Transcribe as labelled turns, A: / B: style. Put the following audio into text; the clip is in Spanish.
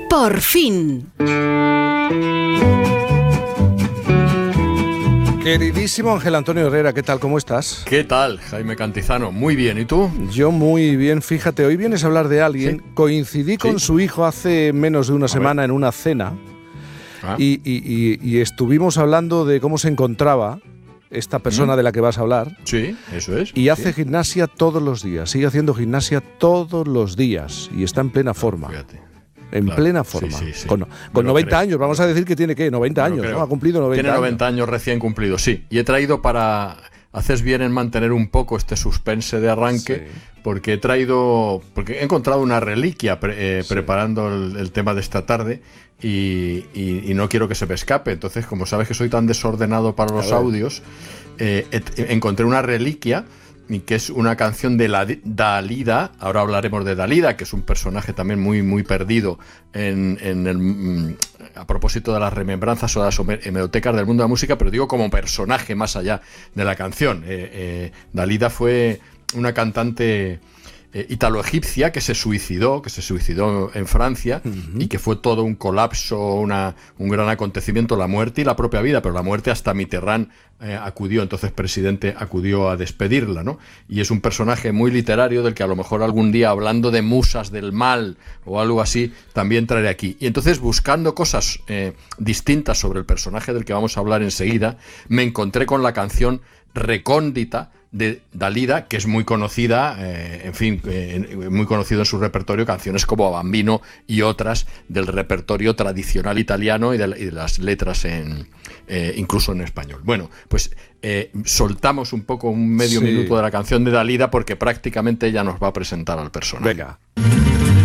A: Por fin.
B: Queridísimo Ángel Antonio Herrera, ¿qué tal? ¿Cómo estás?
C: ¿Qué tal, Jaime Cantizano? Muy bien, ¿y tú?
B: Yo muy bien, fíjate, hoy vienes a hablar de alguien.
C: ¿Sí?
B: Coincidí con su hijo hace menos de una semana en una cena y estuvimos hablando de cómo se encontraba esta persona de la que vas a hablar.
C: Sí, eso es.
B: Y hace gimnasia todos los días, sigue haciendo gimnasia todos los días y está en plena forma.
C: Fíjate.
B: En plena forma.
C: Sí.
B: Con 90 años, vamos a decir que tiene, ¿qué? 90 años, ¿no? Ha cumplido 90
C: Tiene
B: años.
C: 90 años recién cumplidos, sí. Y he traído para... Haces bien en mantener un poco este suspense de arranque, porque he encontrado una reliquia preparando el tema de esta tarde y no quiero que se me escape. Entonces, como sabes que soy tan desordenado para los audios, encontré una reliquia, que es una canción de Dalida. Ahora hablaremos de Dalida, que es un personaje también muy, muy perdido a propósito de las remembranzas o de las hemerotecas del mundo de la música, pero digo como personaje más allá de la canción. Dalida fue una cantante italo-egipcia que se suicidó en Francia, y que fue todo un colapso, un gran acontecimiento, la muerte y la propia vida, pero la muerte hasta Mitterrand acudió, entonces presidente, acudió a despedirla, ¿no? Y es un personaje muy literario del que a lo mejor algún día, hablando de musas del mal o algo así, también traeré aquí. Y entonces, buscando cosas distintas sobre el personaje del que vamos a hablar enseguida, me encontré con la canción Recóndita de Dalida, que es muy conocida, muy conocido en su repertorio, canciones como Bambino y otras del repertorio tradicional italiano y de las letras incluso en español. Bueno, pues soltamos un poco, un medio minuto de la canción de Dalida, porque prácticamente ella nos va a presentar al personaje.
B: Venga.